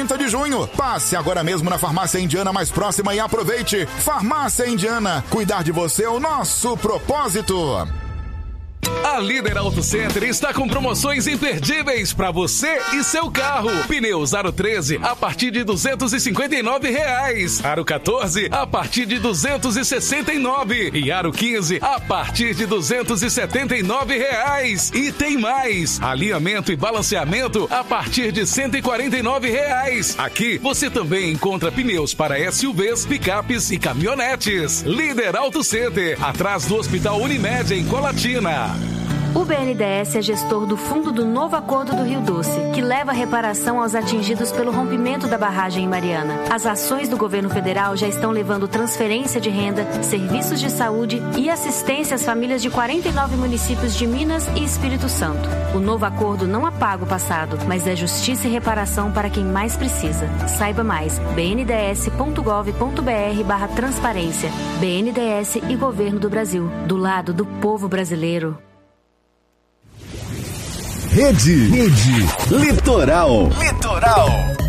30 de junho. Passe agora mesmo na Farmácia Indiana mais próxima e aproveite. Farmácia Indiana, cuidar de você é o nosso propósito. A Líder Auto Center está com promoções imperdíveis para você e seu carro. Pneus Aro 13 a partir de R$259. Aro 14 a partir de R$269. E Aro 15 a partir de R$279. E tem mais. Alinhamento e balanceamento a partir de R$149. Aqui você também encontra pneus para SUVs, picapes e caminhonetes. Líder Auto Center, atrás do Hospital Unimed em Colatina. O BNDES é gestor do Fundo do Novo Acordo do Rio Doce, que leva reparação aos atingidos pelo rompimento da barragem em Mariana. As ações do governo federal já estão levando transferência de renda, serviços de saúde e assistência às famílias de 49 municípios de Minas e Espírito Santo. O novo acordo não apaga o passado, mas é justiça e reparação para quem mais precisa. Saiba mais, bnds.gov.br/transparência. BNDES e Governo do Brasil, do lado do povo brasileiro. Rede Litoral.